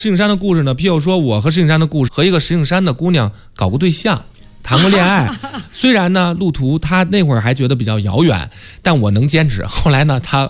石景山的故事呢，譬如说我和石景山的故事，和一个石景山的姑娘搞过对象，谈过恋爱。虽然呢路途他那会儿还觉得比较遥远，但我能坚持。后来呢，他